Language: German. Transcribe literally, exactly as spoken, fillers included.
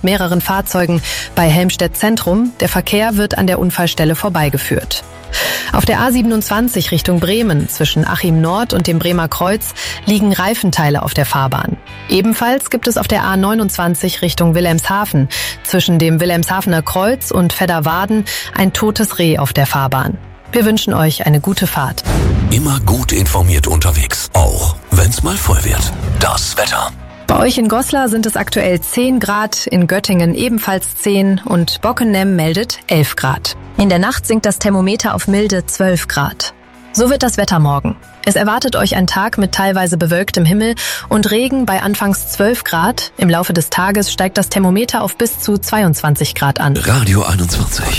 mehreren Fahrzeugen bei Helmstedt Zentrum. Der Verkehr wird an der Unfallstelle vorbeigeführt. Auf der A siebenundzwanzig Richtung Bremen zwischen Achim Nord und dem Bremer Kreuz liegen Reifenteile auf der Fahrbahn. Ebenfalls gibt es auf der A neunundzwanzig Richtung Wilhelmshaven zwischen dem Wilhelmshavener Kreuz und Vedderwaden ein totes Reh auf der Fahrbahn. Wir wünschen euch eine gute Fahrt. Immer gut informiert unterwegs, auch wenn's mal voll wird. Das Wetter. Bei euch in Goslar sind es aktuell zehn Grad, in Göttingen ebenfalls zehn und Bockenem meldet elf Grad. In der Nacht sinkt das Thermometer auf milde zwölf Grad. So wird das Wetter morgen. Es erwartet euch ein Tag mit teilweise bewölktem Himmel und Regen bei anfangs zwölf Grad. Im Laufe des Tages steigt das Thermometer auf bis zu zweiundzwanzig Grad an. Radio einundzwanzig.